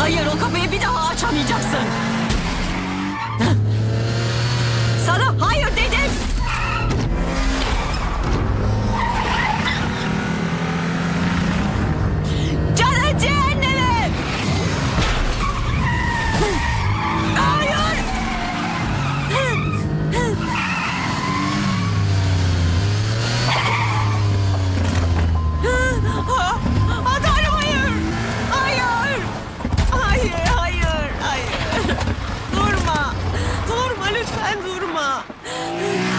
Hayır, o kapıyı bir daha açamayacaksın. Sana hayır dedim. Canı cehenneme. Hayır. Tanrım, hayır. Hayır. Hayır, hayır, hayır. Durma. Durma, lütfen durma.